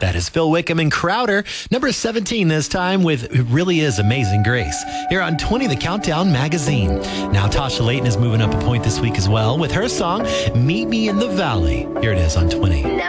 That is Phil Wickham and Crowder. Number 17 this time with It Really Is Amazing Grace. Here on 20, the Countdown Magazine. Now Tasha Layton is moving up a point this week as well with her song, Meet Me in the Valley. Here it is on 20.